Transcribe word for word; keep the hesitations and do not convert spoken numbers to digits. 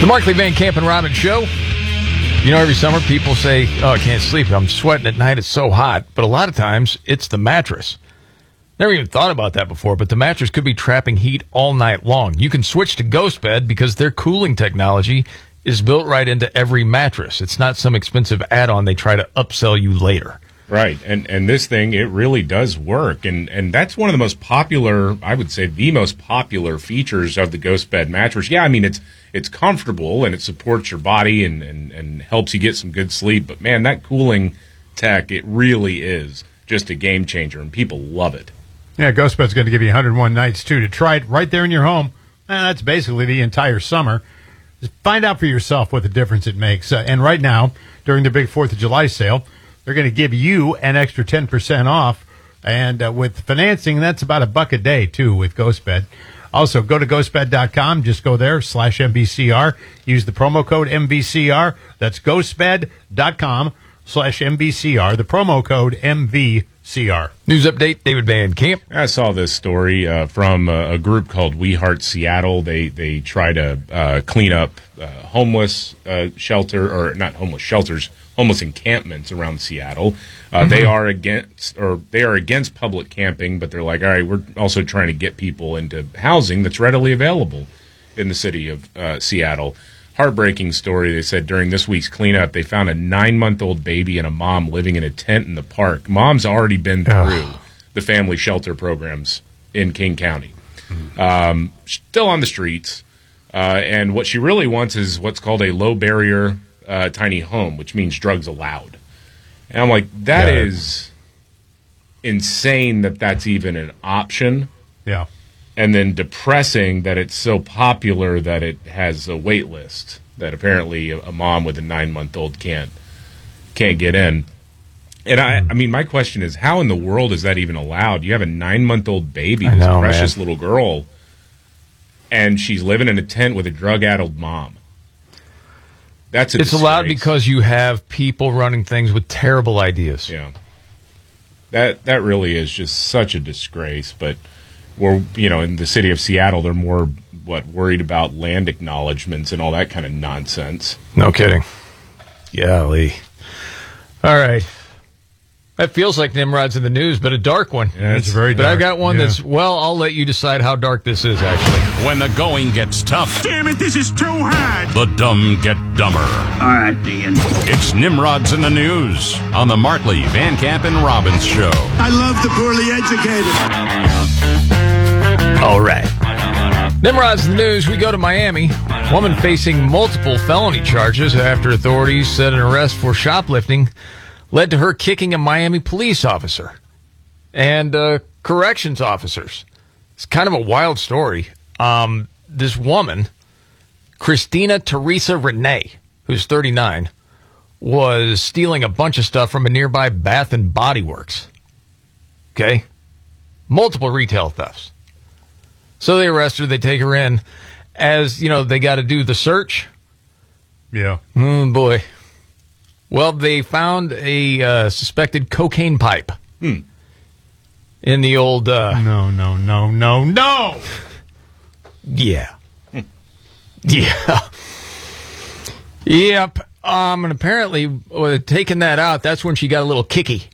The Markley, Van Camp, and Robbins Show. You know, every summer people say, oh, I can't sleep. I'm sweating at night. It's so hot. But a lot of times, it's the mattress. Never even thought about that before, but the mattress could be trapping heat all night long. You can switch to Ghost Bed because their cooling technology is built right into every mattress. It's not some expensive add-on they try to upsell you later. Right, and and this thing, it really does work, and and that's one of the most popular, I would say, the most popular features of the Ghost Bed mattress. Yeah, I mean, it's it's comfortable, and it supports your body and, and, and helps you get some good sleep, but man, that cooling tech, it really is just a game changer, and people love it. Yeah, Ghost Bed's going to give you one hundred one nights, too, to try it right there in your home. And that's basically the entire summer. Just find out for yourself what the difference it makes. Uh, and right now, during the big fourth of July sale, they're going to give you an extra ten percent off. And uh, with financing, that's about a buck a day, too, with Ghost Bed. Also, go to ghost bed dot com. Just go there, slash M V C R. Use the promo code M V C R. That's ghost bed dot com, slash M V C R. The promo code M V C R. News update, David Van Camp. I saw this story uh, from a, a group called We Heart Seattle. They they try to uh, clean up uh, homeless uh, shelter, or not homeless shelters, homeless encampments around Seattle. Uh, mm-hmm. They are against, or they are against public camping, but they're like, all right, we're also trying to get people into housing that's readily available in the city of uh, Seattle. Heartbreaking story. They said during this week's cleanup, they found a nine-month-old baby and a mom living in a tent in the park. Mom's already been through Ugh. the family shelter programs in King County. Mm-hmm. Um, still on the streets. Uh, and what she really wants is what's called a low-barrier uh, tiny home, which means drugs allowed. And I'm like, that yeah. is insane that that's even an option. Yeah. And then depressing that it's so popular that it has a wait list that apparently a mom with a nine-month-old can't can't get in. And I, I mean, my question is, how in the world is that even allowed? You have a nine-month-old baby, this know, precious man. little girl, and she's living in a tent with a drug-addled mom. That's a It's disgrace. allowed because you have people running things with terrible ideas. Yeah. That that really is just such a disgrace, but we're, you know, in the city of Seattle, they're more, what, worried about land acknowledgments and all that kind of nonsense. No kidding. Yeah, Lee. All right. That feels like Nimrod's in the news, but a dark one. Yeah, it's very dark. But I've got one yeah. that's, well, I'll let you decide how dark this is, actually. When the going gets tough. Damn it, this is too hard. The dumb get dumber. All right, Dean. It's Nimrod's in the news on the Markley, Van Camp, and Robbins Show. I love the poorly educated. All right. Nimrod's in the news. We go to Miami. Woman facing multiple felony charges after authorities said an arrest for shoplifting led to her kicking a Miami police officer and uh, corrections officers. It's kind of a wild story. Um, this woman, Christina Teresa Renee, who's thirty-nine, was stealing a bunch of stuff from a nearby Bath and Body Works. Okay? Multiple retail thefts. So they arrest her. They take her in. As, you know, they got to do the search. Yeah. Oh, boy. Well, they found a uh, suspected cocaine pipe hmm. in the old... Uh, no, no, no, no, no! Yeah. yeah. Yep. Um, and apparently, uh, taking that out, that's when she got a little kicky.